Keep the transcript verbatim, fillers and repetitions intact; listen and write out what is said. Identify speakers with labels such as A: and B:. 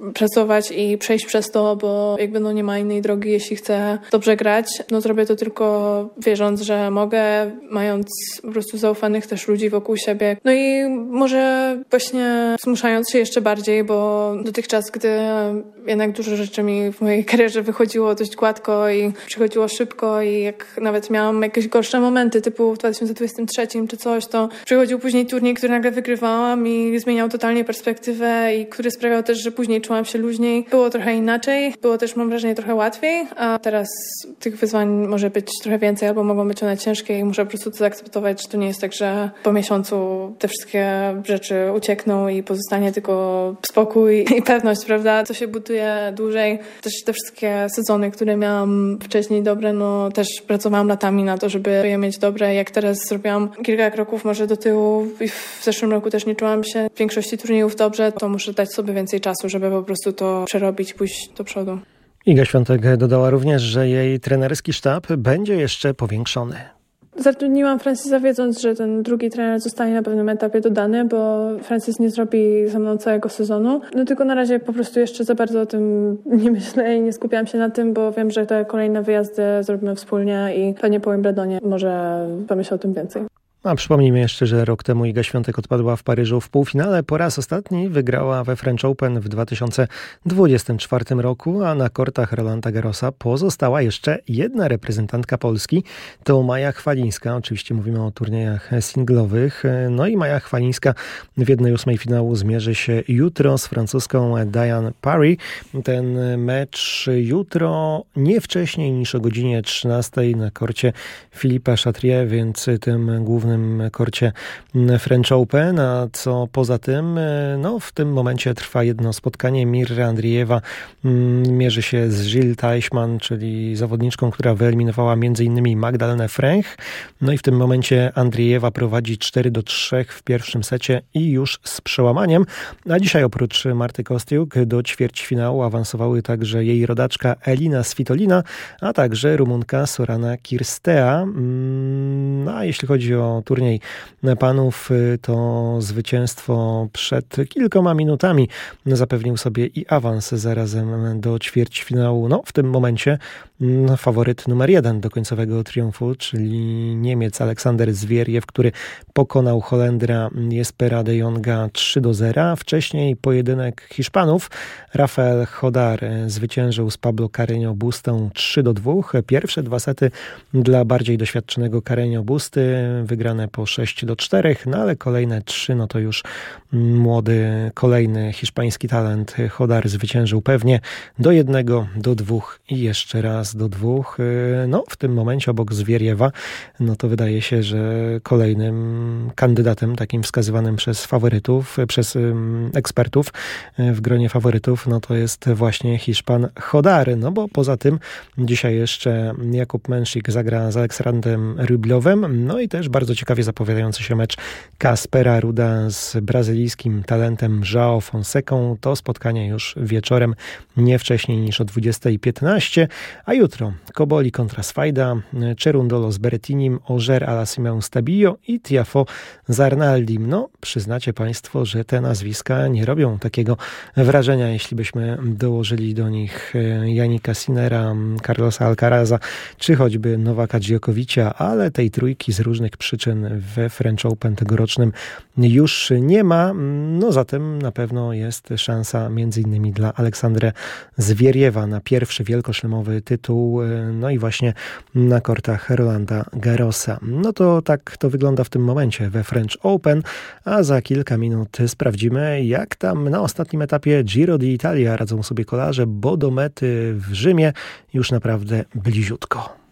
A: pracować i przejść przez to, bo jakby no nie ma innej drogi, jeśli chcę dobrze grać. No zrobię to tylko wierząc, że mogę, mając po prostu zaufanych też ludzi wokół siebie. No i może właśnie zmuszając się jeszcze bardziej, bo dotychczas, gdy jednak dużo rzeczy mi w mojej karierze wychodziło dość gładko i przychodziło szybko i jak nawet miałam jakieś gorsze momenty typu w dwa tysiące dwudziestym trzecim czy coś, to przychodził później turniej, który nagle wygrywałam i zmieniał totalnie perspektywę i który sprawiał też, że później czułam się luźniej. Było trochę inaczej, było też, mam wrażenie, trochę łatwiej, a teraz tych wyzwań może być trochę więcej albo mogą być one ciężkie i muszę po prostu to zaakceptować, że to nie jest tak, że po miesiącu te wszystkie rzeczy uciekną i pozostanie tylko spokój i pewność, prawda? To się buduje dłużej. Też te wszystkie sezony, które miałam wcześniej dobre, no też pracowałam latami na to, żeby je mieć dobre. Jak teraz zrobiłam kilka kroków może do tyłu i w zeszłym roku też nie czułam się w większości turniejów dobrze, to muszę dać sobie więcej czasu, żeby po prostu to przerobić i pójść do przodu.
B: Iga Świątek dodała również, że jej trenerski sztab będzie jeszcze powiększony.
A: Zatrudniłam Francisa wiedząc, że ten drugi trener zostanie na pewnym etapie dodany, bo Francis nie zrobi ze mną całego sezonu. No tylko na razie po prostu jeszcze za bardzo o tym nie myślę i nie skupiałam się na tym, bo wiem, że te kolejne wyjazdy zrobimy wspólnie i pewnie po Wimbledonie może pomyślę o tym więcej.
B: A przypomnijmy jeszcze, że rok temu Iga Świątek odpadła w Paryżu w półfinale. Po raz ostatni wygrała we French Open w dwa tysiące dwudziestym czwartym roku, a na kortach Rolanda Garrosa pozostała jeszcze jedna reprezentantka Polski. To Maja Chwalińska. Oczywiście mówimy o turniejach singlowych. No i Maja Chwalińska w jednej ósmej finału zmierzy się jutro z francuską Diane Parry. Ten mecz jutro nie wcześniej niż o godzinie trzynastej na korcie Philippa Chatrier, więc tym głównym korcie French Open, a co poza tym, no w tym momencie trwa jedno spotkanie. Mirra Andriejewa mierzy się z Jill Teichmann, czyli zawodniczką, która wyeliminowała m.in. Magdalenę Fręch. No i w tym momencie Andriejewa prowadzi cztery do trzech w pierwszym secie i już z przełamaniem. A dzisiaj oprócz Marty Kostiuk do ćwierćfinału awansowały także jej rodaczka Elina Svitolina, a także Rumunka Sorana Kirstea. No a jeśli chodzi o turniej panów, to zwycięstwo przed kilkoma minutami zapewnił sobie i awans zarazem do ćwierćfinału. No, w tym momencie faworyt numer jeden do końcowego triumfu, czyli Niemiec Aleksander Zwierjew, który pokonał Holendra Jespera de Jonga trzy do zera. Wcześniej pojedynek Hiszpanów. Rafael Chodar zwyciężył z Pablo Carreño Bustą trzy do dwóch. Pierwsze dwa sety dla bardziej doświadczonego Carreño Busty, wygrane po sześć do czterech, no ale kolejne trzy, no to już młody, kolejny hiszpański talent Chodar zwyciężył pewnie do jednego, do dwóch i jeszcze raz do dwóch. No w tym momencie obok Zwierjewa, no to wydaje się, że kolejnym kandydatem takim wskazywanym przez faworytów, przez ekspertów w gronie faworytów, no to jest właśnie Hiszpan Chodar. No bo poza tym dzisiaj jeszcze Jakub Mensik zagra z Aleksandrem Ryblowem, no i też bardzo ciekawie zapowiadający się mecz Kaspera Ruda z brazylijskim talentem João Fonsecą. To spotkanie już wieczorem, nie wcześniej niż o dwudziestej piętnaście, a jutro Koboli kontra Swajda, Cerundolo z Berrettinim, Ogier Alassime Stabillo i Tiafoe z Arnaldim. No, przyznacie Państwo, że te nazwiska nie robią takiego wrażenia, jeśli byśmy dołożyli do nich Jannika Sinnera, Carlosa Alcaraza, czy choćby Nowaka Djokovicia, ale tej trójki z różnych przyczyn we French Open tegorocznym już nie ma. No zatem na pewno jest szansa między innymi dla Aleksandra Zwierjewa na pierwszy wielkoszlemowy tytuł, no i właśnie na kortach Rolanda Garrosa. No to tak to wygląda w tym momencie we French Open, a za kilka minut sprawdzimy, jak tam na ostatnim etapie Giro d'Italia radzą sobie kolarze, bo do mety w Rzymie już naprawdę bliziutko.